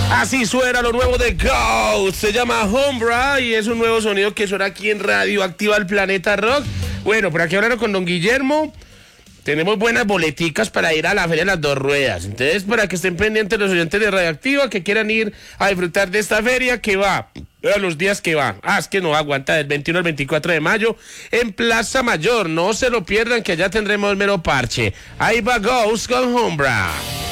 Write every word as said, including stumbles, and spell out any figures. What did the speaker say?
Así suena lo nuevo de Ghost, se llama Hombra y es un nuevo sonido que suena aquí en Radio Activa el Planeta Rock. Bueno, por aquí hablaron con don Guillermo, tenemos buenas boleticas para ir a la Feria de las Dos Ruedas, entonces para que estén pendientes los oyentes de Radio Activa que quieran ir a disfrutar de esta feria que va, vean los días que va, ah, es que no aguanta, del veintiuno al veinticuatro de mayo en Plaza Mayor, no se lo pierdan que allá tendremos mero parche. Ahí va Ghost con Hombra.